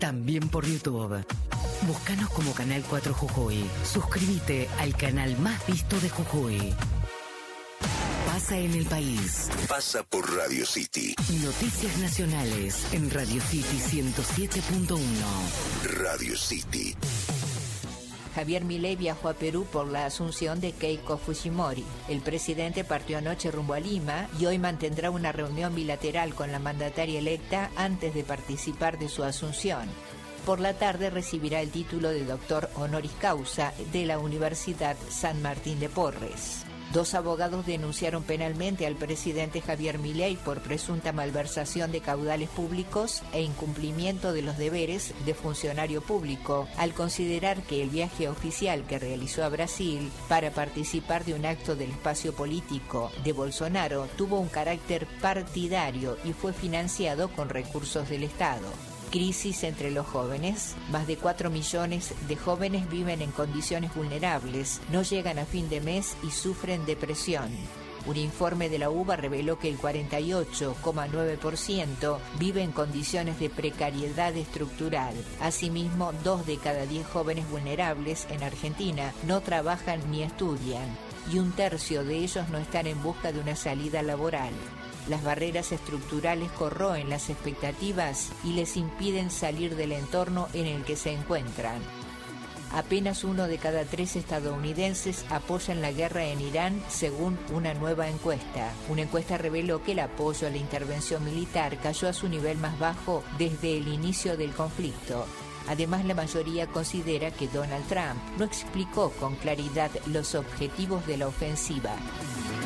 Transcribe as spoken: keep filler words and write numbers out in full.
también por YouTube. Búscanos como Canal cuatro Jujuy. Suscríbete al canal más visto de Jujuy. Pasa en el país. Pasa por Radio City. Noticias nacionales en Radio City ciento siete punto uno. Radio City. Javier Milei viajó a Perú por la asunción de Keiko Fujimori. El presidente partió anoche rumbo a Lima y hoy mantendrá una reunión bilateral con la mandataria electa antes de participar de su asunción. Por la tarde recibirá el título de doctor honoris causa de la Universidad San Martín de Porres. Dos abogados denunciaron penalmente al presidente Javier Milei por presunta malversación de caudales públicos e incumplimiento de los deberes de funcionario público, al considerar que el viaje oficial que realizó a Brasil para participar de un acto del espacio político de Bolsonaro tuvo un carácter partidario y fue financiado con recursos del Estado. Crisis entre los jóvenes. Más de cuatro millones de jóvenes viven en condiciones vulnerables, no llegan a fin de mes y sufren depresión. Un informe de la U B A reveló que el cuarenta y ocho coma nueve por ciento vive en condiciones de precariedad estructural. Asimismo, dos de cada diez jóvenes vulnerables en Argentina no trabajan ni estudian, y un tercio de ellos no están en busca de una salida laboral. Las barreras estructurales corroen las expectativas y les impiden salir del entorno en el que se encuentran. Apenas uno de cada tres estadounidenses apoyan la guerra en Irán, según una nueva encuesta. Una encuesta reveló que el apoyo a la intervención militar cayó a su nivel más bajo desde el inicio del conflicto. Además, la mayoría considera que Donald Trump no explicó con claridad los objetivos de la ofensiva.